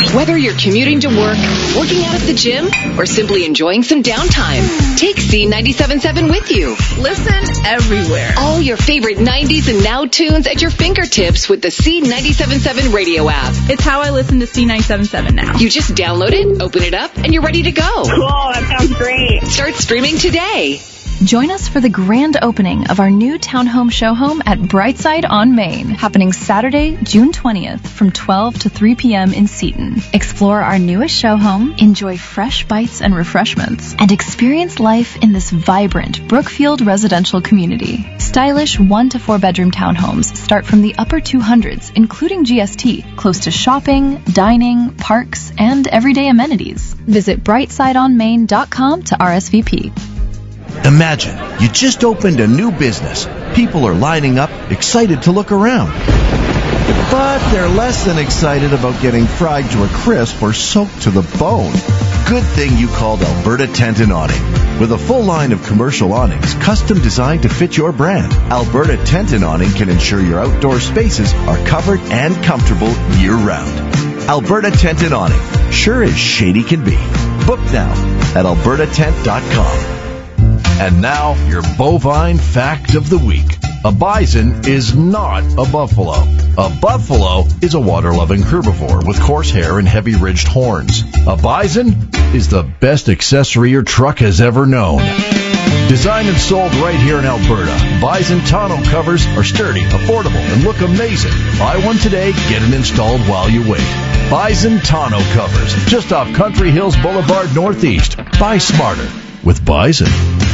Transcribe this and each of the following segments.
Whether you're commuting to work, working out at the gym, or simply enjoying some downtime, take C97.7 with you. Listen everywhere. All your favorite 90s and now tunes at your fingertips with the C97.7 radio app. It's how I listen to C97.7 now. You just download it, open it up, and you're ready to go. Cool, that sounds great. Start streaming today. Join us for the grand opening of our new townhome show home at Brightside on Main, happening Saturday, June 20th from 12 to 3 p.m. in Seton. Explore our newest show home, enjoy fresh bites and refreshments, and experience life in this vibrant Brookfield residential community. Stylish 1 to 4 bedroom townhomes start from the upper 200s, including GST, close to shopping, dining, parks, and everyday amenities. Visit brightsideonmain.com to RSVP. Imagine you just opened a new business. People are lining up, excited to look around. But they're less than excited about getting fried to a crisp or soaked to the bone. Good thing you called Alberta Tent and Awning. With a full line of commercial awnings, custom designed to fit your brand, Alberta Tent and Awning can ensure your outdoor spaces are covered and comfortable year-round. Alberta Tent and Awning, sure as shady can be. Book now at albertatent.com. And now, your bovine fact of the week. A bison is not a buffalo. A buffalo is a water-loving herbivore with coarse hair and heavy-ridged horns. A bison is the best accessory your truck has ever known. Designed and sold right here in Alberta, Bison tonneau covers are sturdy, affordable, and look amazing. Buy one today, get it installed while you wait. Bison tonneau covers, just off Country Hills Boulevard Northeast. Buy smarter with Bison.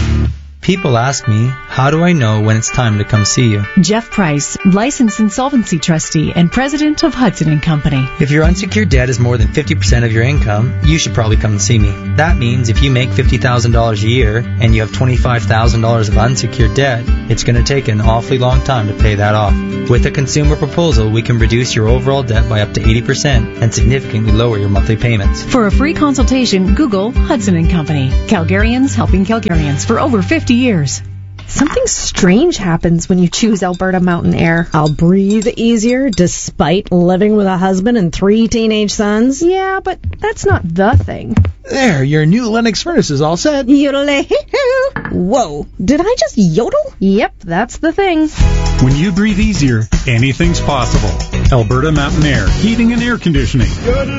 People ask me, how do I know when it's time to come see you? Jeff Price, licensed insolvency trustee and president of Hudson & Company. If your unsecured debt is more than 50% of your income, you should probably come and see me. That means if you make $50,000 a year and you have $25,000 of unsecured debt, it's going to take an awfully long time to pay that off. With a consumer proposal, we can reduce your overall debt by up to 80% and significantly lower your monthly payments. For a free consultation, Google Hudson & Company. Calgarians helping Calgarians for over 50 years. Something strange happens when you choose Alberta Mountain Air. I'll breathe easier despite living with a husband and 3 teenage sons. Yeah, but that's not the thing. There, your new Lennox furnace is all set. Yodelay. Whoa, did I just yodel? Yep, that's the thing. When you breathe easier, anything's possible. Alberta Mountain Air, heating and air conditioning.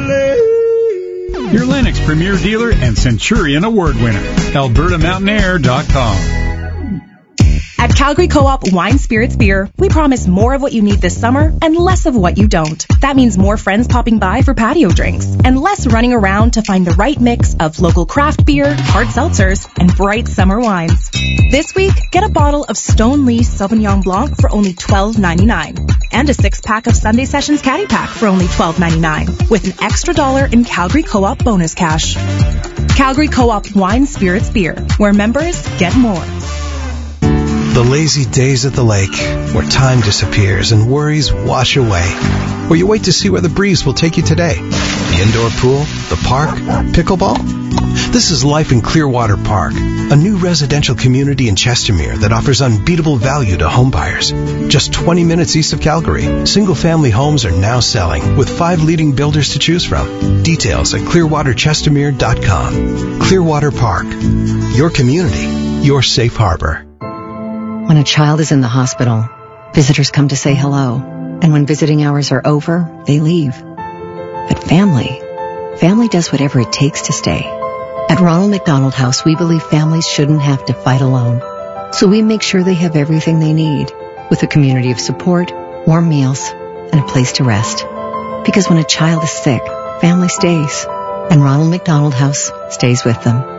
Your Lennox Premier Dealer and Centurion Award winner. AlbertaMountainair.com. At Calgary Co-op Wine Spirits Beer, we promise more of what you need this summer and less of what you don't. That means more friends popping by for patio drinks and less running around to find the right mix of local craft beer, hard seltzers, and bright summer wines. This week, get a bottle of Stone Lee Sauvignon Blanc for only $12.99 and a 6-pack of Sunday Sessions Caddy Pack for only $12.99 with an extra $1 in Calgary Co-op bonus cash. Calgary Co-op Wine Spirits Beer, where members get more. The lazy days at the lake, where time disappears and worries wash away. Where you wait to see where the breeze will take you today. The indoor pool, the park, pickleball. This is life in Clearwater Park, a new residential community in Chestermere that offers unbeatable value to homebuyers. Just 20 minutes east of Calgary, single-family homes are now selling with 5 leading builders to choose from. Details at clearwaterchestermere.com. Clearwater Park, your community, your safe harbor. When a child is in the hospital, visitors come to say hello, and when visiting hours are over, they leave. But family does whatever it takes to stay. At Ronald McDonald House, we believe families shouldn't have to fight alone. So we make sure they have everything they need, with a community of support, warm meals, and a place to rest. Because when a child is sick, family stays, and Ronald McDonald House stays with them.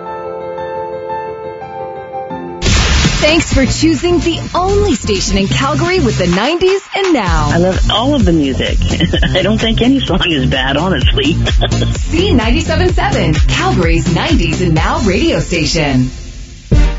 Thanks for choosing the only station in Calgary with the 90s and now. I love all of the music. I don't think any song is bad, honestly. C97.7, Calgary's 90s and now radio station.